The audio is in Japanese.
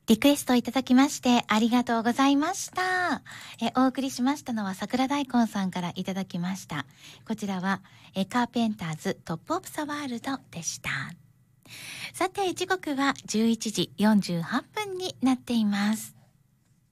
リクエストいただきましてありがとうございました。お送りしましたのは桜大根さんからいただきました。こちらはカーペンターズトップオブザワールドでした。さて時刻は11時48分になっています。